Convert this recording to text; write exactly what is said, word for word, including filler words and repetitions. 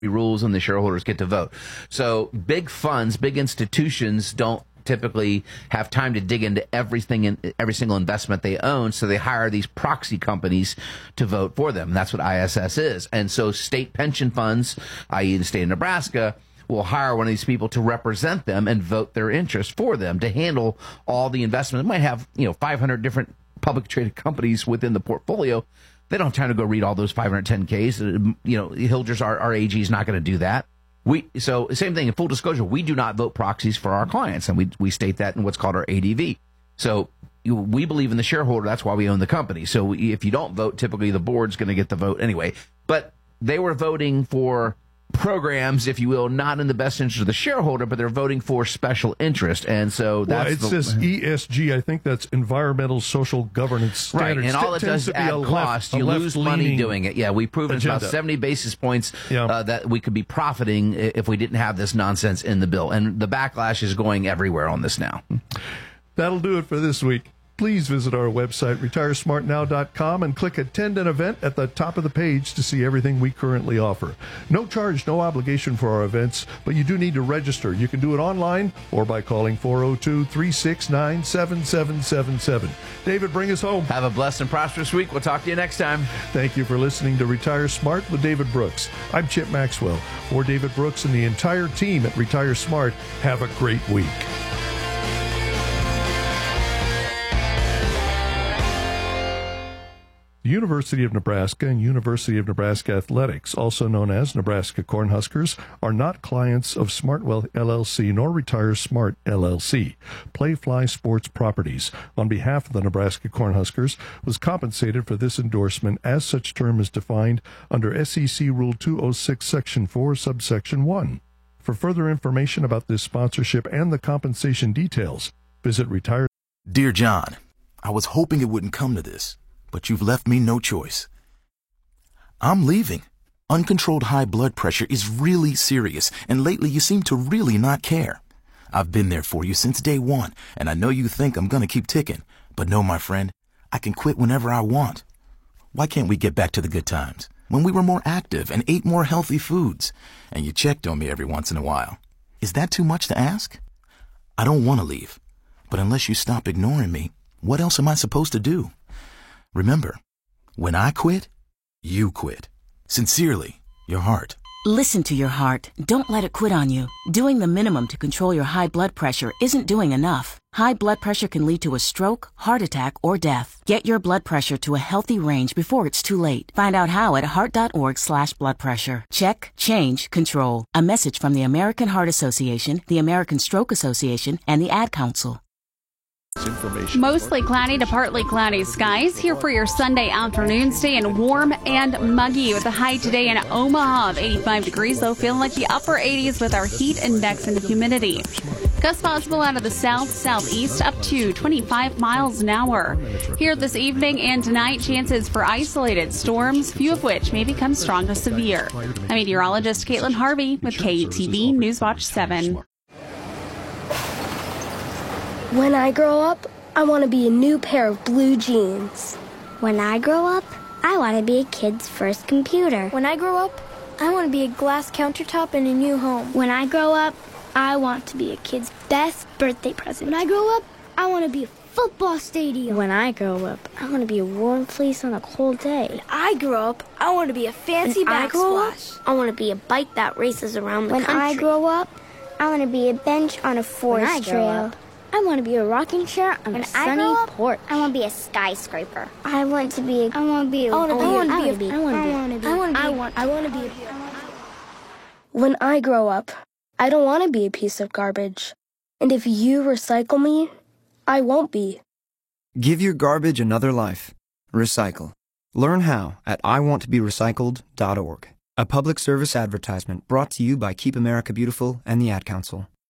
rules and the shareholders get to vote. So big funds, big institutions don't typically have time to dig into everything in every single investment they own, so they hire these proxy companies to vote for them. That's what I S S is. And so state pension funds, that is the state of Nebraska, will hire one of these people to represent them and vote their interest for them to handle all the investment. It might have, you know, five hundred different public traded companies within the portfolio. They don't have time to go read all those five hundred ten Ks. You know, Hilgers, our, our A G, is not going to do that. We so same thing in full disclosure. We do not vote proxies for our clients, and we we state that in what's called our A D V. So you, we believe in the shareholder. That's why we own the company. So we, if you don't vote, typically the board's going to get the vote anyway. But they were voting for programs, if you will, not in the best interest of the shareholder, but they're voting for special interest. And so that's well, it the, says E S G. I think that's environmental social governance standards. Right, and all it does is add cost. You lose money doing it. Yeah, we've proven agenda. It's about seventy basis points yeah. uh, that we could be profiting if we didn't have this nonsense in the bill. And the backlash is going everywhere on this now. That'll do it for this week. Please visit our website, retire smart now dot com, and click Attend an Event at the top of the page to see everything we currently offer. No charge, no obligation for our events, but you do need to register. You can do it online or by calling four oh two, three six nine, seven seven seven seven. David, bring us home. Have a blessed and prosperous week. We'll talk to you next time. Thank you for listening to Retire Smart with David Brooks. I'm Chip Maxwell. For David Brooks and the entire team at Retire Smart, have a great week. The University of Nebraska and University of Nebraska Athletics, also known as Nebraska Cornhuskers, are not clients of Smartwell L L C nor Retire Smart L L C. Playfly Sports Properties, on behalf of the Nebraska Cornhuskers, was compensated for this endorsement as such term is defined under S E C Rule two oh six, Section four, Subsection one. For further information about this sponsorship and the compensation details, visit Retire. Dear John, I was hoping it wouldn't come to this, but you've left me no choice. I'm leaving. Uncontrolled high blood pressure is really serious, and lately you seem to really not care. I've been there for you since day one, and I know you think I'm gonna keep ticking, but no, my friend, I can quit whenever I want. Why can't we get back to the good times, when we were more active and ate more healthy foods, and you checked on me every once in a while? Is that too much to ask? I don't want to leave, but unless you stop ignoring me, what else am I supposed to do? Remember, when I quit, you quit. Sincerely, your heart. Listen to your heart. Don't let it quit on you. Doing the minimum to control your high blood pressure isn't doing enough. High blood pressure can lead to a stroke, heart attack, or death. Get your blood pressure to a healthy range before it's too late. Find out how at heart.org slash blood pressure. Check, change, control. A message from the American Heart Association, the American Stroke Association, and the Ad Council. Mostly cloudy to partly cloudy skies here for your Sunday afternoon. Staying warm and muggy with a high today in Omaha of eighty-five degrees, though feeling like the upper eighties with our heat index and humidity. Gusts possible out of the south, southeast up to twenty-five miles an hour. Here this evening and tonight, chances for isolated storms, few of which may become strong to severe. I'm meteorologist Caitlin Harvey with K E T V Newswatch seven. When I grow up, I want to be a new pair of blue jeans. When I grow up, I want to be a kid's first computer. When I grow up, I want to be a glass countertop in a new home. When I grow up, I want to be a kid's best birthday present. When I grow up, I want to be a football stadium. When I grow up, I want to be a warm fleece on a cold day. When I grow up, I want to be a fancy when backsplash. I, I want to be a bike that races around the when country. When I grow up, I want to be a bench on a forest trail. Up, I want to be a rocking chair on when a sunny I porch. I want to be a skyscraper. I want to be a... I want to be a... I want to be... I want to be... I want to be... I want to be... I want I want to be... When I grow up, I don't want to be a piece of garbage. And if you recycle me, I won't be. Give your garbage another life. Recycle. Learn how at I want to be recycled dot org. A public service advertisement brought to you by Keep America Beautiful and the Ad Council.